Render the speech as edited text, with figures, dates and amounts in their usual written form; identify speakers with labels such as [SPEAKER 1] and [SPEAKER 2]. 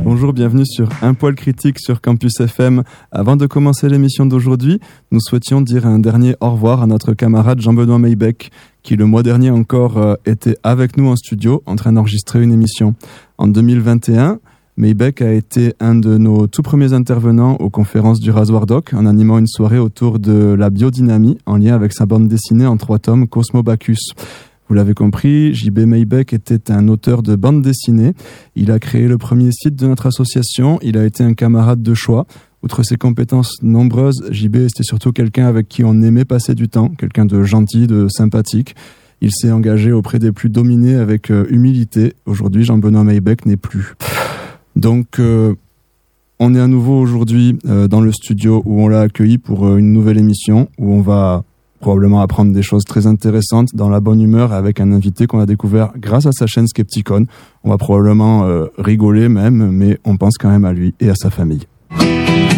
[SPEAKER 1] Bonjour, bienvenue sur Un Poil Critique sur Campus FM. Avant de commencer l'émission d'aujourd'hui, nous souhaitions dire un dernier au revoir à notre camarade Jean-Benoît Maybec, qui le mois dernier encore était avec nous en studio en train d'enregistrer une émission. En 2021, Maybec a été un de nos tout premiers intervenants aux conférences du Rasoir Doc en animant une soirée autour de la biodynamie en lien avec sa bande dessinée en 3 tomes Cosmo Bacchus. Vous l'avez compris, JB Maybec était un auteur de bande dessinée. Il a créé le premier site de notre association. Il a été un camarade de choix. Outre ses compétences nombreuses, JB était surtout quelqu'un avec qui on aimait passer du temps, quelqu'un de gentil, de sympathique. Il s'est engagé auprès des plus dominés avec humilité. Aujourd'hui, Jean-Benoît Maybec n'est plus. Donc, on est à nouveau aujourd'hui dans le studio où on l'a accueilli pour une nouvelle émission où on va probablement apprendre des choses très intéressantes dans la bonne humeur avec un invité qu'on a découvert grâce à sa chaîne Skepticon. On va probablement rigoler même, mais on pense quand même à lui et à sa famille.